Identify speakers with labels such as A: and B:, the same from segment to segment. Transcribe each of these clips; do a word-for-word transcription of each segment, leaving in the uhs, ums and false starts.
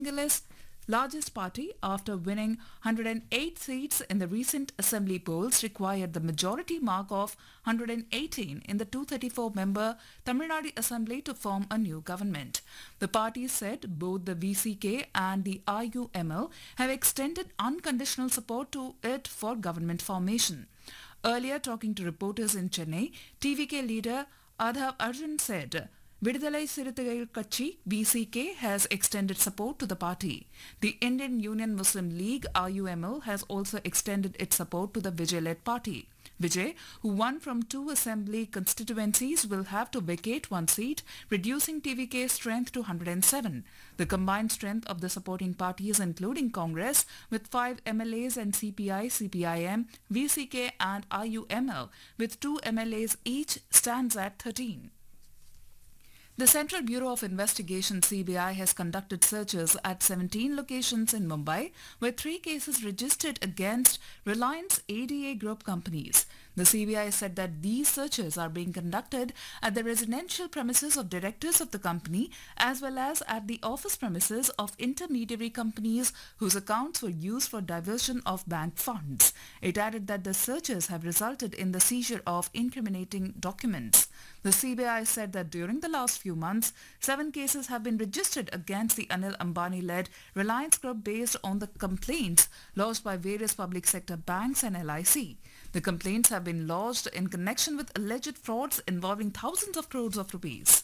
A: Angeles largest party after winning one hundred eight seats in the recent assembly polls required the majority mark of one hundred eighteen in the two hundred thirty-four member Tamil Nadu Assembly to form a new government. The party said both the V C K and the I U M L have extended unconditional support to it for government formation. Earlier, talking to reporters in Chennai, T V K leader Adhav Arjun said Vidudalai Siruthagal Katchi V C K has extended support to the party. The Indian Union Muslim League I U M L has also extended its support to the Vijay-led party. Vijay, who won from two assembly constituencies, will have to vacate one seat, reducing T V K's strength to one hundred seven. The combined strength of the supporting parties, including Congress, with five M L As and C P I, C P I M, V C K and I U M L, with two M L As each, stands at thirteen. The Central Bureau of Investigation C B I has conducted searches at seventeen locations in Mumbai with three cases registered against Reliance A D A Group companies. The C B I said that these searches are being conducted at the residential premises of directors of the company as well as at the office premises of intermediary companies whose accounts were used for diversion of bank funds. It added that the searches have resulted in the seizure of incriminating documents. The C B I said that during the last few months, seven cases have been registered against the Anil Ambani-led Reliance Group based on the complaints lodged by various public sector banks and L I C. The complaints have been lodged in connection with alleged frauds involving thousands of crores of rupees.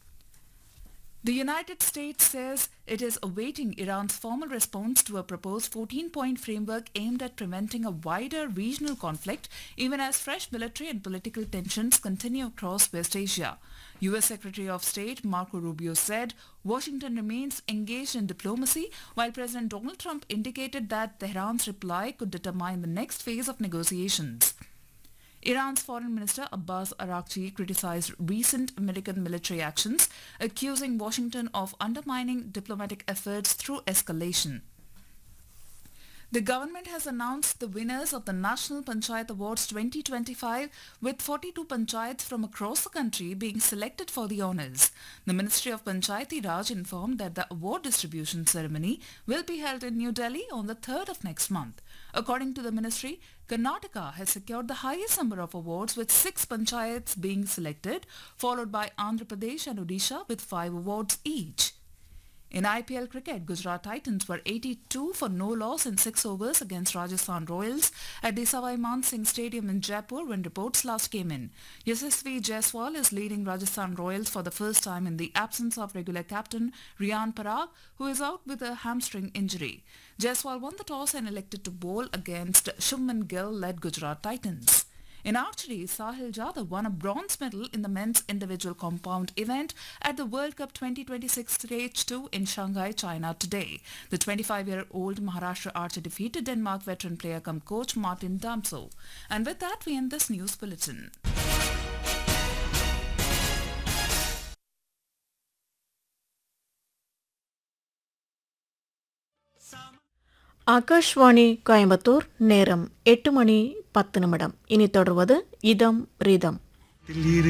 A: The United States says it is awaiting Iran's formal response to a proposed fourteen-point framework aimed at preventing a wider regional conflict, even as fresh military and political tensions continue across West Asia. U S Secretary of State Marco Rubio said Washington remains engaged in diplomacy, while President Donald Trump indicated that Tehran's reply could determine the next phase of negotiations. Iran's Foreign Minister Abbas Araghchi criticized recent American military actions, accusing Washington of undermining diplomatic efforts through escalation. The government has announced the winners of the National Panchayat Awards twenty twenty-five, with forty-two panchayats from across the country being selected for the honours. The Ministry of Panchayati Raj informed that the award distribution ceremony will be held in New Delhi on the third of next month. According to the ministry, Karnataka has secured the highest number of awards, with six panchayats being selected, followed by Andhra Pradesh and Odisha with five awards each. In I P L cricket, Gujarat Titans were eighty-two for no loss in six overs against Rajasthan Royals at the Savai Man Singh Stadium in Jaipur when reports last came in. Yashasvi Jaiswal is leading Rajasthan Royals for the first time in the absence of regular captain Riyan Parag, who is out with a hamstring injury. Jaiswal won the toss and elected to bowl against Shubman Gill-led Gujarat Titans. In archery, Sahil Jadhav won a bronze medal in the men's individual compound event at the World Cup twenty twenty-six Stage two in Shanghai, China today. The twenty-five-year-old Maharashtra archer defeated Denmark veteran player cum coach Martin Damso. And with that, we end this news bulletin.
B: Akashvani Coimbatore நேரம் எட்டு மணி பத்து நிமிடம். இனி தொடர்வது இதம் rhythm.